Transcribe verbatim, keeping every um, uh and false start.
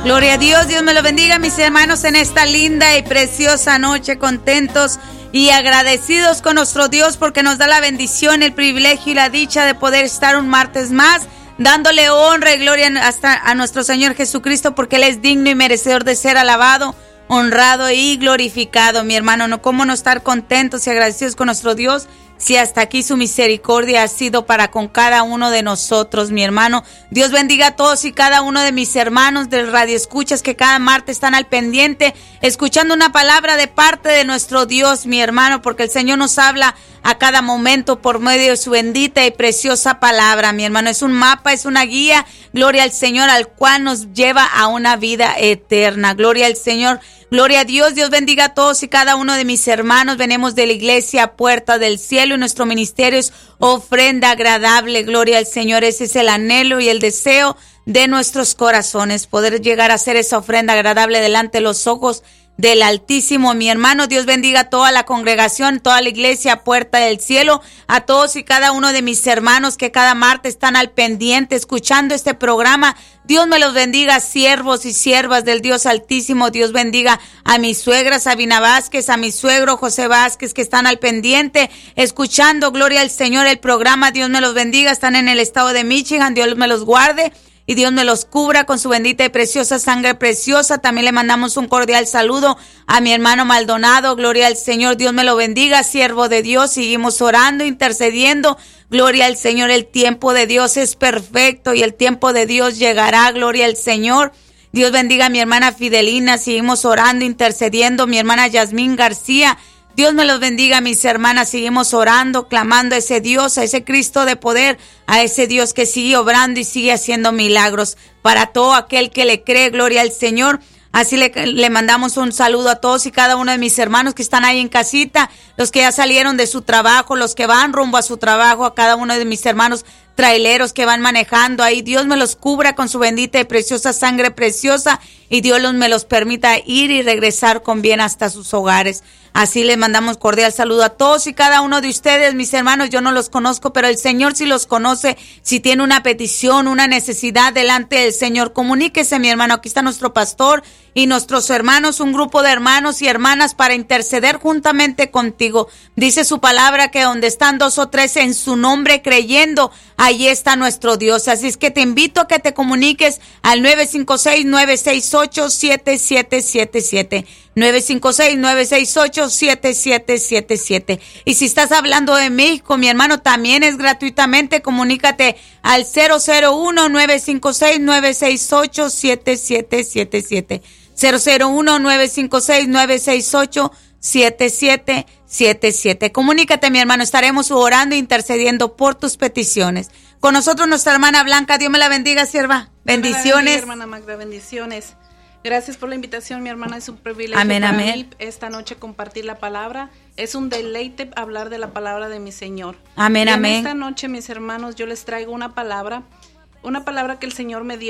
Gloria a Dios, Dios me lo bendiga, mis hermanos, en esta linda y preciosa noche, contentos y agradecidos con nuestro Dios porque nos da la bendición, el privilegio y la dicha de poder estar un martes más, dándole honra y gloria hasta a nuestro Señor Jesucristo, porque Él es digno y merecedor de ser alabado, honrado y glorificado, mi hermano. No, cómo no estar contentos y agradecidos con nuestro Dios, si hasta aquí su misericordia ha sido para con cada uno de nosotros, mi hermano. Dios bendiga a todos y cada uno de mis hermanos del Radio Escuchas que cada martes están al pendiente, escuchando una palabra de parte de nuestro Dios, mi hermano, porque el Señor nos habla a cada momento por medio de su bendita y preciosa palabra, mi hermano. Es un mapa, es una guía, gloria al Señor, al cual nos lleva a una vida eterna. Gloria al Señor. Gloria a Dios, Dios bendiga a todos y cada uno de mis hermanos. Venimos de la iglesia Puerta del Cielo y nuestro ministerio es ofrenda agradable. Gloria al Señor, ese es el anhelo y el deseo de nuestros corazones, poder llegar a hacer esa ofrenda agradable delante de los ojos del Altísimo, mi hermano. Dios bendiga a toda la congregación, toda la iglesia Puerta del Cielo, a todos y cada uno de mis hermanos que cada martes están al pendiente escuchando este programa. Dios me los bendiga, siervos y siervas del Dios Altísimo. Dios bendiga a mis suegras, Sabina Vázquez, a mi suegro José Vázquez, que están al pendiente escuchando, gloria al Señor, el programa. Dios me los bendiga, están en el estado de Michigan. Dios me los guarde y Dios me los cubra con su bendita y preciosa sangre preciosa. También le mandamos un cordial saludo a mi hermano Maldonado. Gloria al Señor, Dios me lo bendiga, siervo de Dios. Seguimos orando, intercediendo. Gloria al Señor, el tiempo de Dios es perfecto y el tiempo de Dios llegará. Gloria al Señor. Dios bendiga a mi hermana Fidelina. Seguimos orando, intercediendo. Mi hermana Yasmín García. Dios me los bendiga, mis hermanas. Seguimos orando, clamando a ese Dios, a ese Cristo de poder, a ese Dios que sigue obrando y sigue haciendo milagros para todo aquel que le cree. Gloria al Señor. Así le, le mandamos un saludo a todos y cada uno de mis hermanos que están ahí en casita, los que ya salieron de su trabajo, los que van rumbo a su trabajo, a cada uno de mis hermanos traileros que van manejando ahí. Dios me los cubra con su bendita y preciosa sangre preciosa y Dios los, me los permita ir y regresar con bien hasta sus hogares. Así les mandamos cordial saludo a todos y cada uno de ustedes, mis hermanos. Yo no los conozco, pero el Señor sí los conoce. Si tiene una petición, una necesidad delante del Señor, comuníquese, mi hermano. Aquí está nuestro pastor y nuestros hermanos, un grupo de hermanos y hermanas para interceder juntamente contigo. Dice su palabra que donde están dos o tres en su nombre creyendo, ahí está nuestro Dios. Así es que te invito a que te comuniques al nueve cinco seis, nueve seis ocho, siete siete siete siete. nueve cinco seis, nueve seis ocho, siete siete siete siete. Y si estás hablando de México, mi hermano, también es gratuitamente. Comunícate al cero cero uno, nueve cinco seis, nueve seis ocho, siete siete siete siete. cero cero uno, nueve cinco seis, nueve seis ocho, siete siete siete siete. Comunícate, mi hermano. Estaremos orando e intercediendo por tus peticiones. Con nosotros nuestra hermana Blanca. Dios me la bendiga, sierva. Bendiciones. Bendiga, hermana Magda, bendiciones. Gracias por la invitación, mi hermana. Es un privilegio amén, para amén. mí esta noche compartir la palabra. Es un deleite hablar de la palabra de mi Señor. Amén, y amén. En esta noche, mis hermanos, yo les traigo una palabra, una palabra que el Señor me dio.